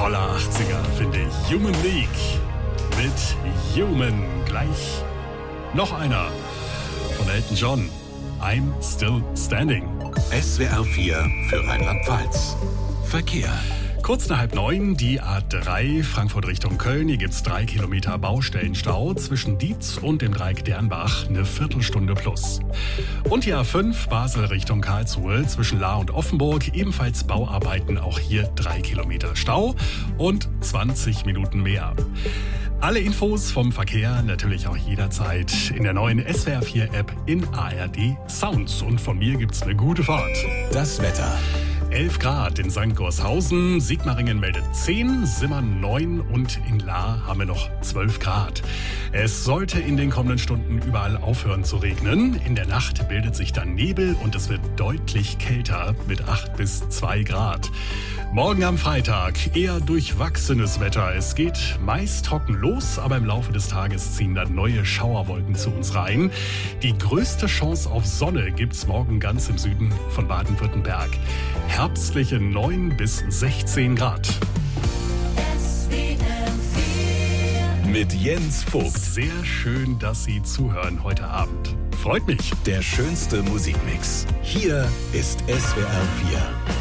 Voller 80er, finde ich. Human League mit Human. Gleich noch einer von Elton John. I'm Still Standing. SWR 4 für Rheinland-Pfalz. Verkehr. Kurz nach 8:30, die A3 Frankfurt Richtung Köln. Hier gibt's 3 Kilometer Baustellenstau zwischen Dietz und dem Dreieck Dernbach, eine Viertelstunde plus. Und die A5 Basel Richtung Karlsruhe zwischen Lahr und Offenburg, ebenfalls Bauarbeiten, auch hier 3 Kilometer Stau und 20 Minuten mehr. Alle Infos vom Verkehr natürlich auch jederzeit in der neuen SWR 4 App in ARD Sounds. Und von mir gibt's eine gute Fahrt. Das Wetter. 11 Grad in St. Gorshausen, Sigmaringen meldet 10, Simmern 9 und in Lahr haben wir noch 12 Grad. Es sollte in den kommenden Stunden überall aufhören zu regnen. In der Nacht bildet sich dann Nebel und es wird deutlich kälter mit 8 bis 2 Grad. Morgen am Freitag eher durchwachsenes Wetter. Es geht meist trocken los, aber im Laufe des Tages ziehen dann neue Schauerwolken zu uns rein. Die größte Chance auf Sonne gibt's morgen ganz im Süden von Baden-Württemberg. Herbstliche 9 bis 16 Grad. Mit Jens Vogt. Sehr schön, dass Sie zuhören heute Abend. Freut mich. Der schönste Musikmix. Hier ist SWR 4.